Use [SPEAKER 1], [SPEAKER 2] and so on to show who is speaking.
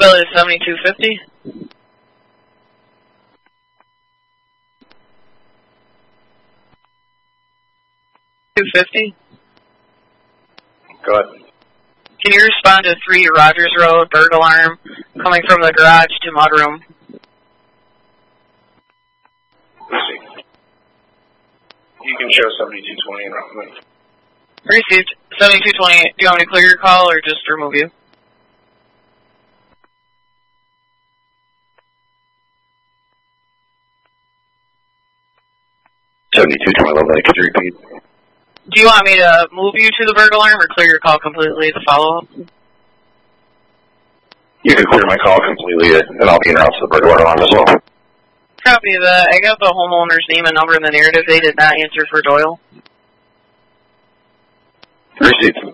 [SPEAKER 1] Bill is 7250. 250.
[SPEAKER 2] Go ahead.
[SPEAKER 1] Can you respond to 3 Rogers Road, burglar alarm, coming from the garage to mudroom?
[SPEAKER 2] You can show 7220 and Rockman.
[SPEAKER 1] Received. 7220. Do you want me to clear your call or just remove you?
[SPEAKER 2] Could you repeat?
[SPEAKER 1] Do you want me to move you to the burglar alarm or clear your call completely as a follow-up?
[SPEAKER 2] You can clear my call completely, and I'll be in route to the burglar alarm as well.
[SPEAKER 1] Copy that. I got the homeowner's name and number in the narrative. They did not answer for Doyle.
[SPEAKER 2] Received.